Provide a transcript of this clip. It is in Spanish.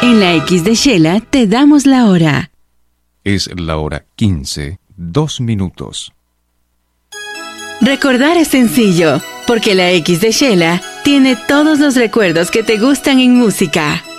En la X de Shela te damos la hora. Es la hora 15, 2 minutos. Recordar es sencillo, porque la X de Shela tiene todos los recuerdos que te gustan en música.